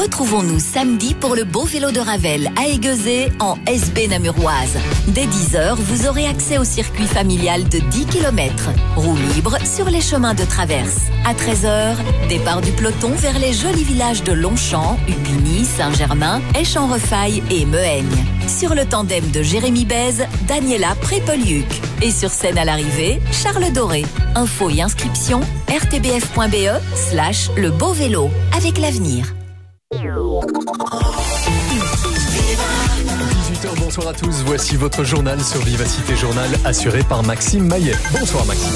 Retrouvons-nous samedi pour le beau vélo de Ravel à Aiguezé en SB Namuroise. Dès 10h, vous aurez accès au circuit familial de 10 km. Roue libre sur les chemins de traverse. À 13h, départ du peloton vers les jolis villages de Longchamp, Upigny, Saint-Germain, Esch-en-Refaille et Mehaigne. Sur le tandem de Jérémy Bèze, Daniela Prépoliuk. Et sur scène à l'arrivée, Charles Doré. Infos et inscriptions, rtbf.be/le beau vélo. Avec l'avenir. 18h, bonsoir à tous. Voici votre journal sur Vivacité Journal, assuré par Maxime Maillet. Bonsoir Maxime.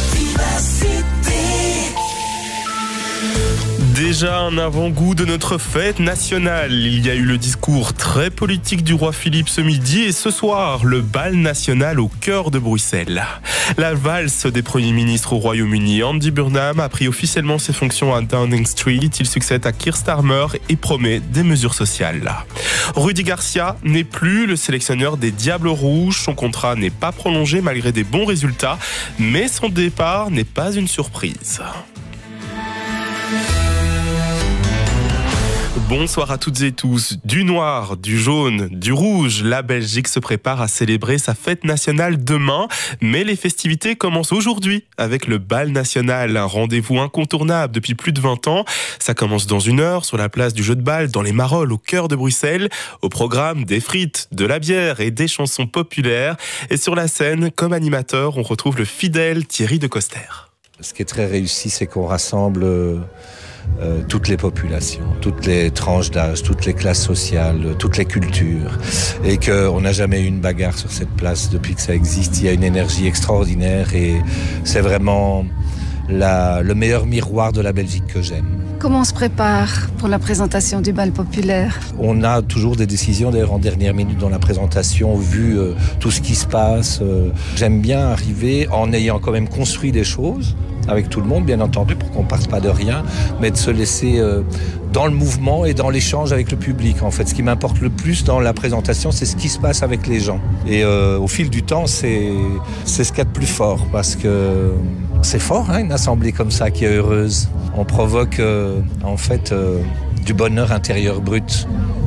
Déjà un avant-goût de notre fête nationale. Il y a eu le discours très politique du roi Philippe ce midi et ce soir, le bal national au cœur de Bruxelles. La valse des premiers ministres au Royaume-Uni. Andy Burnham a pris officiellement ses fonctions à Downing Street. Il succède à Keir Starmer et promet des mesures sociales. Rudy Garcia n'est plus le sélectionneur des Diables Rouges. Son contrat n'est pas prolongé malgré des bons résultats, mais son départ n'est pas une surprise. Bonsoir à toutes et tous. Du noir, du jaune, du rouge, la Belgique se prépare à célébrer sa fête nationale demain. Mais les festivités commencent aujourd'hui avec le bal national, un rendez-vous incontournable depuis plus de 20 ans. Ça commence dans 1 heure sur la place du jeu de balle dans les Marolles au cœur de Bruxelles. Au programme, des frites, de la bière et des chansons populaires. Et sur la scène, comme animateur, on retrouve le fidèle Thierry de Coster. Ce qui est très réussi, c'est qu'on rassemble toutes les populations, toutes les tranches d'âge, toutes les classes sociales, toutes les cultures, et qu'on n'a jamais eu une bagarre sur cette place depuis que ça existe. Il y a une énergie extraordinaire et c'est vraiment le meilleur miroir de la Belgique que j'aime. Comment on se prépare pour la présentation du bal populaire ? On a toujours des décisions, d'ailleurs en dernière minute dans la présentation, vu tout ce qui se passe. J'aime bien arriver en ayant quand même construit des choses, avec tout le monde bien entendu, pour qu'on ne parte pas de rien, mais de se laisser dans le mouvement et dans l'échange avec le public. En fait, ce qui m'importe le plus dans la présentation, c'est ce qui se passe avec les gens. Et au fil du temps, c'est ce qu'il y a de plus fort, parce que c'est fort, hein, une assemblée comme ça qui est heureuse. On provoque en fait du bonheur intérieur brut.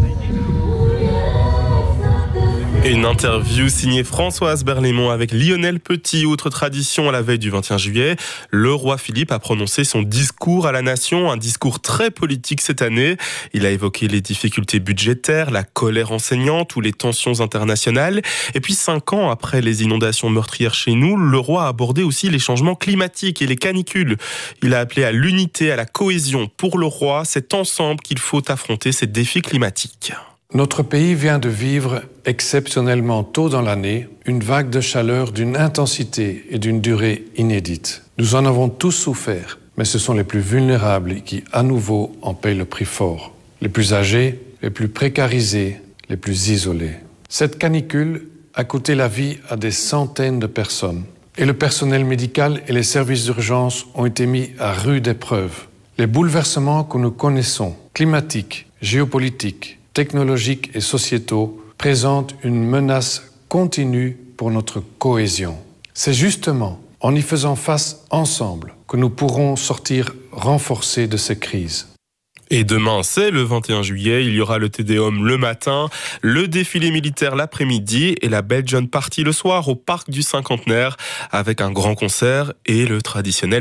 Et une interview signée Françoise Berlaymont avec Lionel Petit. Autre tradition à la veille du 21 juillet, le roi Philippe a prononcé son discours à la nation, un discours très politique cette année. Il a évoqué les difficultés budgétaires, la colère enseignante ou les tensions internationales. Et puis 5 ans après les inondations meurtrières chez nous, le roi a abordé aussi les changements climatiques et les canicules. Il a appelé à l'unité, à la cohésion. Pour le roi, c'est ensemble qu'il faut affronter ces défis climatiques. Notre pays vient de vivre exceptionnellement tôt dans l'année une vague de chaleur d'une intensité et d'une durée inédites. Nous en avons tous souffert, mais ce sont les plus vulnérables qui, à nouveau, en payent le prix fort. Les plus âgés, les plus précarisés, les plus isolés. Cette canicule a coûté la vie à des centaines de personnes. Et le personnel médical et les services d'urgence ont été mis à rude épreuve. Les bouleversements que nous connaissons, climatiques, géopolitiques, technologiques et sociétaux, présentent une menace continue pour notre cohésion. C'est justement en y faisant face ensemble que nous pourrons sortir renforcés de ces crises. Et demain, c'est le 21 juillet, il y aura le Tédéum le matin, le défilé militaire l'après-midi et la Belgian Party le soir au Parc du Cinquantenaire avec un grand concert et le traditionnel